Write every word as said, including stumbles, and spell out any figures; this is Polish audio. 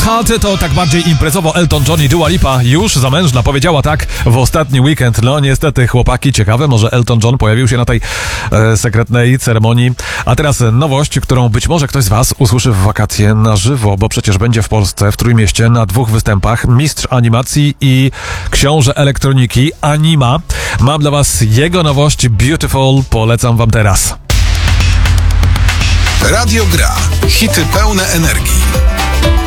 Hot to tak bardziej imprezowo Elton John i Dua Lipa. Już zamężna powiedziała tak w ostatni weekend. No niestety chłopaki, ciekawe, może Elton John pojawił się na tej e, sekretnej ceremonii. A teraz nowość, którą być może ktoś z was usłyszy w wakacje na żywo, bo przecież będzie w Polsce, w Trójmieście na dwóch występach mistrz animacji i książę elektroniki Anima. Mam dla was jego nowość Beautiful, polecam wam teraz. Radio Gra. Hity pełne energii.